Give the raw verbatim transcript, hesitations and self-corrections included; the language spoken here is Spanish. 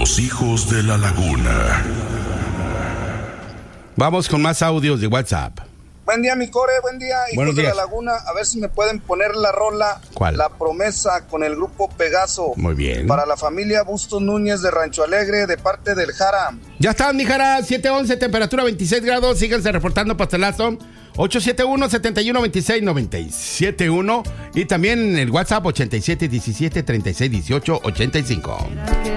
Los hijos de la laguna. Vamos con más audios de WhatsApp. Buen día, mi core, buen día, hijos Buenos de días. la laguna. A ver si me pueden poner la rola. ¿Cuál? La promesa con el grupo Pegaso. Muy bien. Para la familia Bustos Núñez de Rancho Alegre, de parte del Jara. Ya están, mi Jara, siete once, temperatura veintiséis grados. Síganse reportando pastelazo. ocho siete uno, siete uno dos seis, nueve siete uno. Y también en el WhatsApp ochenta y siete diecisiete, treinta y seis dieciocho, ochenta y cinco.